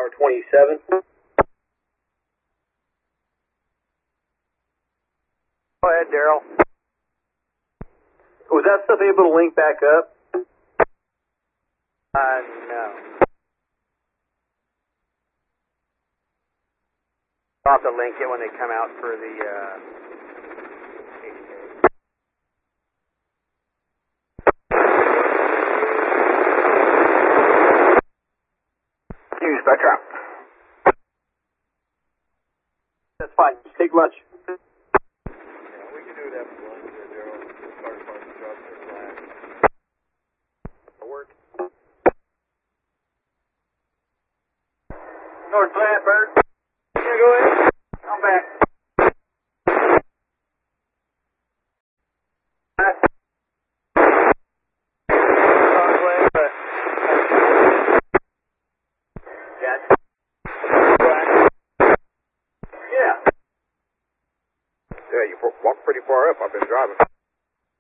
Tower 27. Go ahead, Daryl. Was that stuff able to link back up? No. I'll have to link it when they come out for the, Use Spectrum. That's fine. Just take lunch. Yeah, we can do it after lunch there, Daryl. Start parking trucks and flags. Work. North Blackbird. Yeah, go ahead. I'm back. Yeah, you walked pretty far up. I've been driving.